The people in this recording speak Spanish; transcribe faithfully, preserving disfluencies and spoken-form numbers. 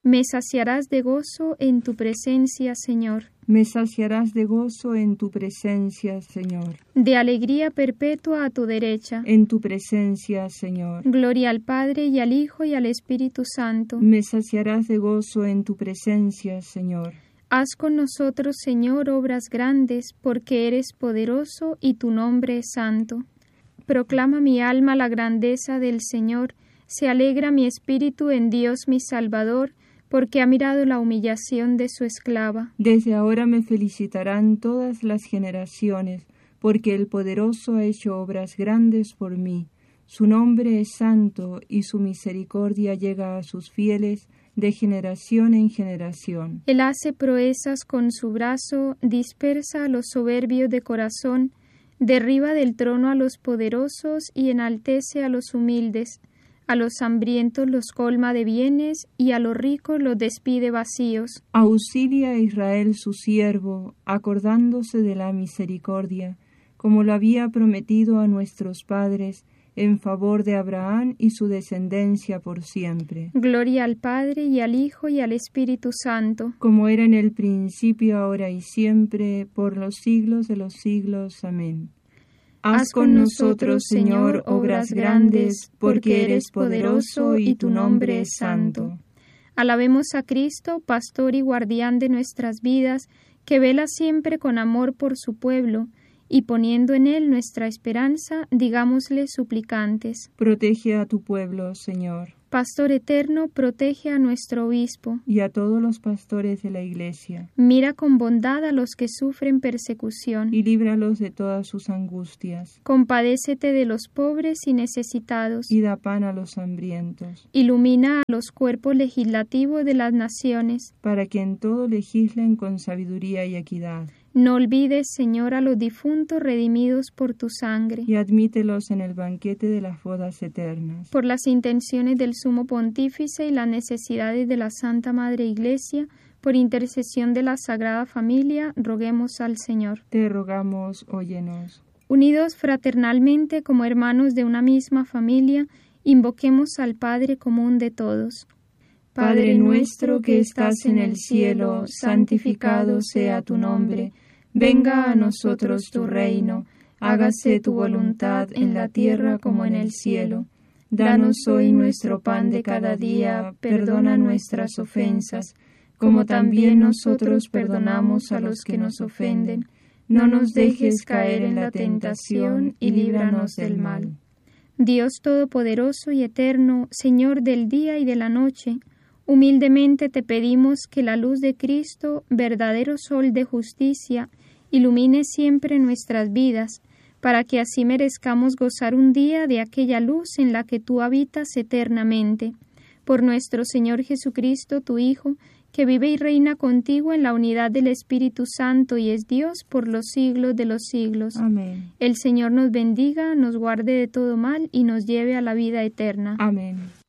Me saciarás de gozo en tu presencia, Señor. Me saciarás de gozo en tu presencia, Señor. De alegría perpetua a tu derecha. En tu presencia, Señor. Gloria al Padre y al Hijo y al Espíritu Santo. Me saciarás de gozo en tu presencia, Señor. Haz con nosotros, Señor, obras grandes, porque eres poderoso y tu nombre es santo. Proclama mi alma la grandeza del Señor. Se alegra mi espíritu en Dios mi Salvador, porque ha mirado la humillación de su esclava. Desde ahora me felicitarán todas las generaciones, porque el poderoso ha hecho obras grandes por mí. Su nombre es santo, y su misericordia llega a sus fieles de generación en generación. Él hace proezas con su brazo, dispersa a los soberbios de corazón, derriba del trono a los poderosos y enaltece a los humildes. A los hambrientos los colma de bienes, y a los ricos los despide vacíos. Auxilia a Israel su siervo, acordándose de la misericordia, como lo había prometido a nuestros padres, en favor de Abraham y su descendencia por siempre. Gloria al Padre, y al Hijo, y al Espíritu Santo. Como era en el principio, ahora y siempre, por los siglos de los siglos. Amén. Haz con nosotros, Señor, obras grandes, porque eres poderoso y tu nombre es santo. Alabemos a Cristo, pastor y guardián de nuestras vidas, que vela siempre con amor por su pueblo, y poniendo en él nuestra esperanza, digámosle suplicantes. Protege a tu pueblo, Señor. Pastor eterno, protege a nuestro obispo y a todos los pastores de la Iglesia. Mira con bondad a los que sufren persecución y líbralos de todas sus angustias. Compadécete de los pobres y necesitados y da pan a los hambrientos. Ilumina a los cuerpos legislativos de las naciones, para que en todo legislen con sabiduría y equidad. No olvides, Señor, a los difuntos redimidos por tu sangre. Y admítelos en el banquete de las bodas eternas. Por las intenciones del Sumo Pontífice y las necesidades de la Santa Madre Iglesia, por intercesión de la Sagrada Familia, roguemos al Señor. Te rogamos, óyenos. Unidos fraternalmente como hermanos de una misma familia, invoquemos al Padre común de todos. Padre nuestro que estás en el cielo, santificado sea tu nombre. Venga a nosotros tu reino, hágase tu voluntad en la tierra como en el cielo. Danos hoy nuestro pan de cada día, perdona nuestras ofensas, como también nosotros perdonamos a los que nos ofenden. No nos dejes caer en la tentación y líbranos del mal. Dios Todopoderoso y Eterno, Señor del día y de la noche, humildemente te pedimos que la luz de Cristo, verdadero sol de justicia, ilumine siempre nuestras vidas, para que así merezcamos gozar un día de aquella luz en la que tú habitas eternamente. Por nuestro Señor Jesucristo, tu Hijo, que vive y reina contigo en la unidad del Espíritu Santo y es Dios por los siglos de los siglos. Amén. El Señor nos bendiga, nos guarde de todo mal y nos lleve a la vida eterna. Amén.